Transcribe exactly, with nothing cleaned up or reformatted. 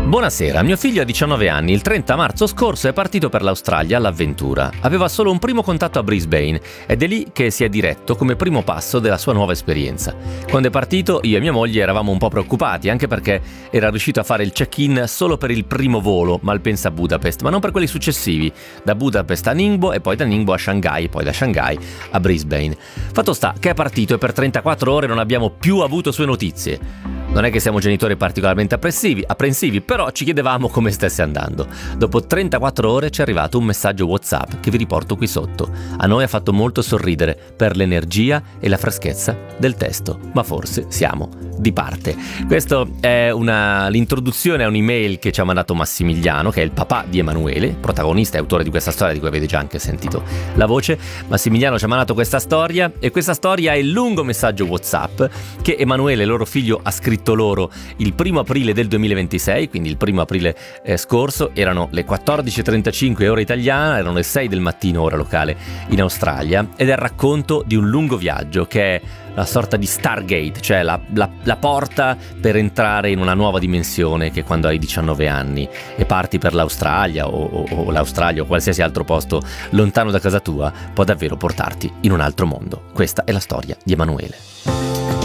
Buonasera, mio figlio ha diciannove anni, il trenta marzo scorso è partito per l'Australia all'avventura. Aveva solo un primo contatto a Brisbane ed è lì che si è diretto come primo passo della sua nuova esperienza. Quando è partito io e mia moglie eravamo un po' preoccupati, anche perché era riuscito a fare il check-in solo per il primo volo, Malpensa a Budapest, ma non per quelli successivi, da Budapest a Ningbo e poi da Ningbo a Shanghai, poi da Shanghai a Brisbane. Fatto sta che è partito e per trentaquattro ore non abbiamo più avuto sue notizie. Non è che siamo genitori particolarmente apprensivi, apprensivi, però ci chiedevamo come stesse andando. Dopo trentaquattro ore ci è arrivato un messaggio WhatsApp che vi riporto qui sotto. A noi ha fatto molto sorridere per l'energia e la freschezza del testo, ma forse siamo di parte. Questo è una, l'introduzione a un'email che ci ha mandato Massimiliano, che è il papà di Emanuele, protagonista e autore di questa storia di cui avete già anche sentito la voce. Massimiliano ci ha mandato questa storia e questa storia è il lungo messaggio WhatsApp che Emanuele, loro figlio, ha scritto loro il primo aprile del duemilaventisei, quindi il primo aprile eh, scorso. Erano le quattordici e trentacinque ora italiana, erano le sei del mattino ora locale in Australia, ed è il racconto di un lungo viaggio che è la sorta di Stargate, cioè la, la, la porta per entrare in una nuova dimensione, che quando hai diciannove anni e parti per l'Australia o, o, o l'Australia o qualsiasi altro posto lontano da casa tua, può davvero portarti in un altro mondo. Questa è la storia di Emanuele.